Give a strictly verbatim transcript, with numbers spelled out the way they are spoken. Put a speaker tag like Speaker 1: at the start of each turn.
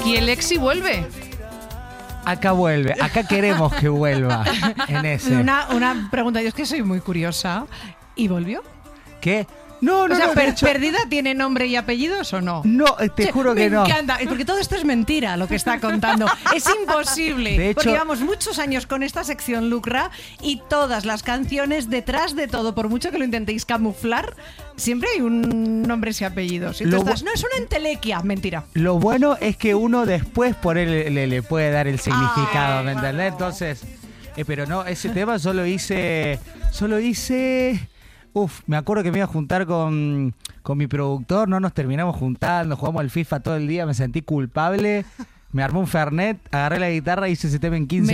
Speaker 1: Y el Exi vuelve.
Speaker 2: Acá vuelve, acá queremos que vuelva. En ese.
Speaker 3: Una, una pregunta, yo es que soy muy curiosa. ¿Y volvió?
Speaker 2: ¿Qué? No, no,
Speaker 3: o sea,
Speaker 2: no.
Speaker 3: per-
Speaker 2: hecho,
Speaker 3: ¿Perdida tiene nombre y apellidos o no?
Speaker 2: No, te
Speaker 3: O sea,
Speaker 2: juro que
Speaker 3: me
Speaker 2: no.
Speaker 3: Me encanta, porque todo esto es mentira lo que está contando. Es imposible.
Speaker 2: De hecho,
Speaker 3: porque llevamos muchos años con esta sección Lucra y todas las canciones, detrás de todo, por mucho que lo intentéis camuflar, siempre hay un nombres y apellidos. Y tú
Speaker 2: Lo
Speaker 3: estás,
Speaker 2: bu-
Speaker 3: no, es una entelequia. Mentira.
Speaker 2: Lo bueno es que uno después por él le, le puede dar el significado,
Speaker 3: Ay,
Speaker 2: ¿me entendés? Entonces, eh, pero no, ese tema solo hice, solo hice, uf, me acuerdo que me iba a juntar con, con mi productor, no nos terminamos juntando, jugamos al FIFA todo el día, me sentí culpable, me armó un Fernet, agarré la guitarra y hice ese tema en quince